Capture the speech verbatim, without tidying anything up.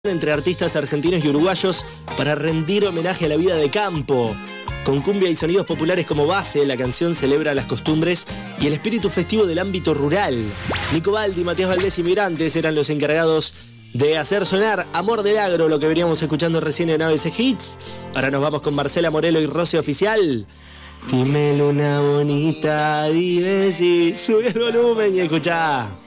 Entre artistas argentinos y uruguayos para rendir homenaje a la vida de campo. Con cumbia y sonidos populares como base, la canción celebra las costumbres y el espíritu festivo del ámbito rural. Nico Baldi, Matías Valdés y Migrantes eran los encargados de hacer sonar Amor del Agro, lo que veníamos escuchando recién en A B C Hits. Ahora nos vamos con Marcela Morelo y Rocío Oficial. Dime luna bonita, dime si sube el volumen y escuchá.